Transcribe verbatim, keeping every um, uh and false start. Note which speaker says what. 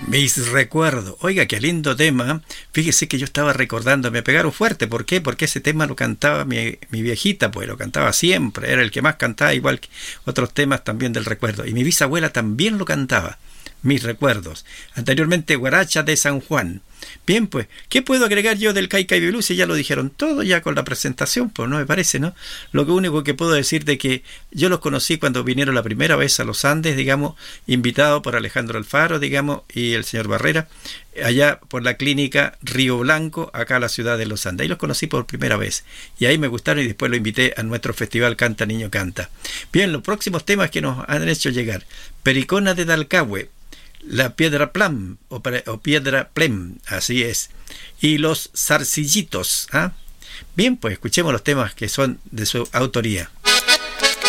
Speaker 1: Mis recuerdos. Oiga, qué lindo tema. Fíjese que yo estaba recordando, me pegaron fuerte. ¿Por qué? Porque ese tema lo cantaba mi, mi viejita, pues lo cantaba siempre. Era el que más cantaba, igual que otros temas también del recuerdo. Y mi bisabuela también lo cantaba. Mis recuerdos. Anteriormente, Guaracha de San Juan. Bien, pues, ¿qué puedo agregar yo del Caica Blues? Si ya lo dijeron todo ya con la presentación, pues no me parece, ¿no? Lo único que puedo decir de que yo los conocí cuando vinieron la primera vez a los Andes, digamos, invitados por Alejandro Alfaro, digamos, y el señor Barrera, allá por la clínica Río Blanco, acá a la ciudad de los Andes. Ahí los conocí por primera vez. Y ahí me gustaron y después lo invité a nuestro festival Canta Niño Canta. Bien, los próximos temas que nos han hecho llegar. Pericona de Dalcahue. La Piedra Plan o, o Piedra Plem, así es. Y los Zarcillitos. ¿Ah? Bien, pues escuchemos los temas que son de su autoría.